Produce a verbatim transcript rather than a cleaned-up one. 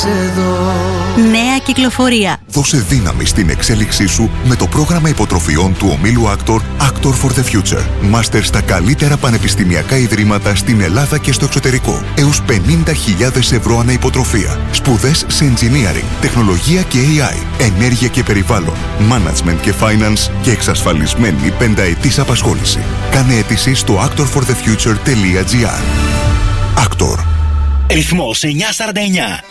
Νέα κυκλοφορία. Δώσε δύναμη στην εξέλιξή σου με το πρόγραμμα υποτροφιών του ομίλου Actor Actor for the Future. Μάστερ στα καλύτερα πανεπιστημιακά ιδρύματα στην Ελλάδα και στο εξωτερικό. Έως πενήντα χιλιάδες ευρώ ανά υποτροφία. Σπουδές σε engineering, τεχνολογία και έι άι, ενέργεια και περιβάλλον, management και finance και εξασφαλισμένη πενταετής απασχόληση. Κάνε αίτηση στο actor for the future τελεία gr. Actor. Ρυθμός εννιακόσια σαράντα εννιά.